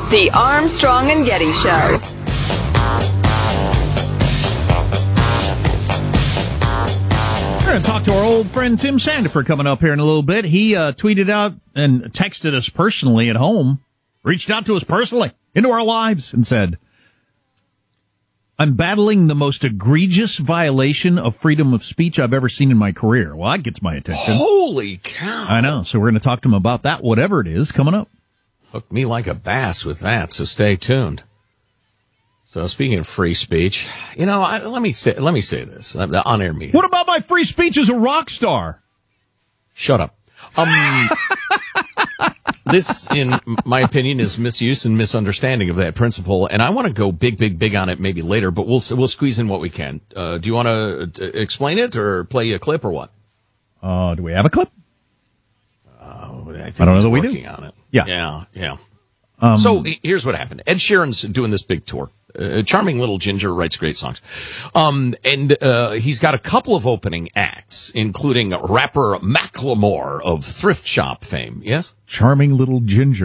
The Armstrong and Getty Show. We're going to talk to our old friend Tim Sandefur coming up here in a little bit. He tweeted out and texted us personally at home, reached out to us personally into our lives and said, I'm battling the most egregious violation of freedom of speech I've ever seen in my career. Well, that gets my attention. Holy cow. I know. So we're going to talk to him about that, whatever it is, coming up. Hooked me like a bass with that, so stay tuned. So speaking of free speech, let me say this, the on-air meeting. What about my free speech as a rock star? Shut up. This, in my opinion, is misuse and misunderstanding of that principle, and I want to go big on it maybe later, but we'll squeeze in what we can. Do you want to explain it or play a clip or what? Do we have a clip? I don't know that we do. Working on it. Yeah. So here's what happened. Ed Sheeran's doing this big tour. Charming little ginger, writes great songs. And he's got a couple of opening acts, including rapper Macklemore of Thrift Shop fame. Yes? Charming little ginger.